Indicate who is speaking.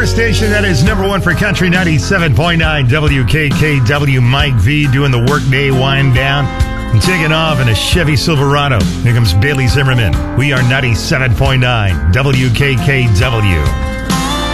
Speaker 1: your station that is number one for country, 97.9 WKKW. Mike V doing the workday wind down and taking off in a Chevy Silverado. Here comes Bailey Zimmerman. We are 97.9 WKKW.